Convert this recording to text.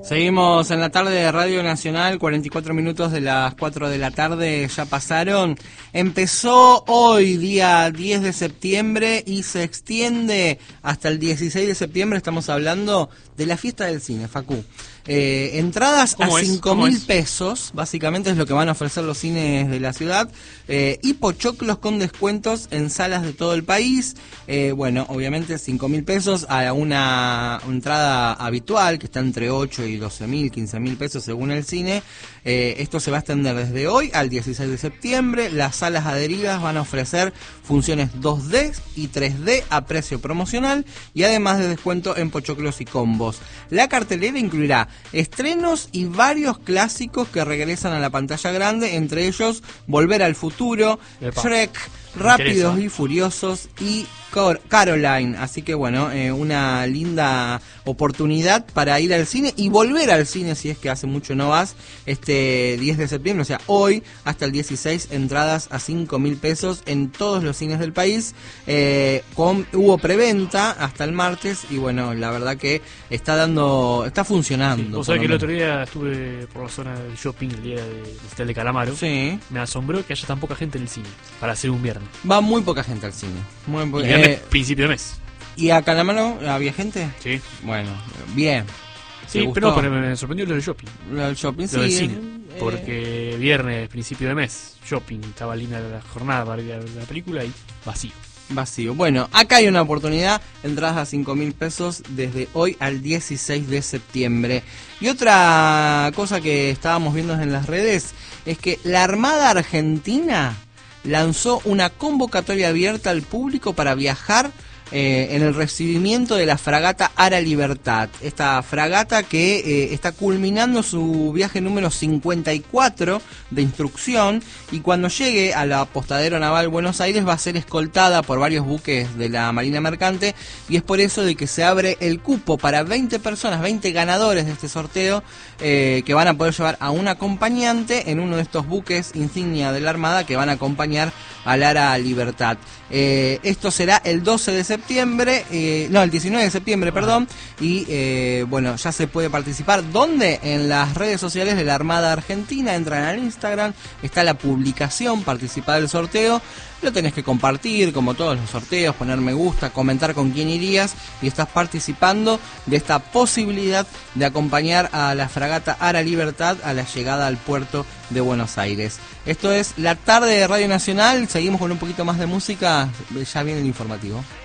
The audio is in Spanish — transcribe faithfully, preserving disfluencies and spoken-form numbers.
Seguimos en la tarde de Radio Nacional, cuarenta y cuatro minutos de las cuatro de la tarde ya pasaron. Empezó hoy, día diez de septiembre, y se extiende hasta el dieciséis de septiembre. Estamos hablando de la fiesta del cine, Facu. Eh, entradas a cinco mil pesos, básicamente es lo que van a ofrecer los cines de la ciudad, eh, y pochoclos con descuentos en salas de todo el país. Eh, bueno, obviamente cinco mil pesos a una entrada habitual que está entre ocho y doce mil, quince mil pesos según el cine. Eh, esto se va a extender desde hoy al dieciséis de septiembre. Las salas adheridas van a ofrecer funciones dos D y tres D a precio promocional y además de descuento en pochoclos y combos. La cartelera incluirá estrenos y varios clásicos que regresan a la pantalla grande, entre ellos Volver al Futuro, Epa. Shrek, Rápidos y Furiosos y Caroline. Así que bueno, eh, una linda oportunidad para ir al cine y volver al cine si es que hace mucho no vas. Este diez de septiembre, o sea, hoy hasta el dieciséis, entradas a cinco mil pesos en todos los cines del país. Eh, con, hubo preventa hasta el martes y bueno, la verdad que está dando, está funcionando. Sí, vos sabés que el otro día estuve por la zona del shopping, el día del Hotel de Calamaro. Sí. Me asombró que haya tan poca gente en el cine para hacer un viernes. Va muy poca gente al cine. Muy po- y eh, principio de mes. ¿Y a Calamaro había gente? Sí. Bueno, bien. Sí, pero no, pero me sorprendió lo del shopping. Lo del shopping, lo sí. del cine. Eh, Porque viernes, principio de mes, shopping, estaba linda la jornada para ir a ver la película y vacío. Vacío. Bueno, acá hay una oportunidad, entradas a cinco mil pesos desde hoy al dieciséis de septiembre. Y otra cosa que estábamos viendo en las redes es que la Armada Argentina lanzó una convocatoria abierta al público para viajar eh, en el recibimiento de la fragata Ara Libertad. Esta fragata que eh, está culminando su viaje número cincuenta y cuatro de instrucción, y cuando llegue al apostadero naval Buenos Aires va a ser escoltada por varios buques de la Marina Mercante, y es por eso de que se abre el cupo para veinte personas, veinte ganadores de este sorteo, eh, que van a poder llevar a un acompañante en uno de estos buques insignia de la Armada que van a acompañar al Ara Libertad. Eh, esto será el doce de septiembre, eh, no, el diecinueve de septiembre, perdón, y eh, bueno, ya se puede participar. ¿Dónde? En las redes sociales de la Armada Argentina. Entran al Instagram, está la publicación, participar del sorteo. Lo tenés que compartir, como todos los sorteos, poner me gusta, comentar con quién irías, y estás participando de esta posibilidad de acompañar a la fragata Ara Libertad a la llegada al puerto de Buenos Aires. Esto es la tarde de Radio Nacional, seguimos con un poquito más de música, ya viene el informativo.